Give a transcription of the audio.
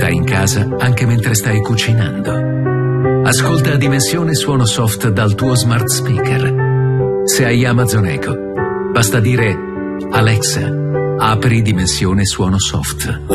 stai in casa anche mentre stai cucinando. Ascolta Dimensione Suono Soft dal tuo smart speaker. Se hai Amazon Echo, basta dire: Alexa, apri Dimensione Suono Soft.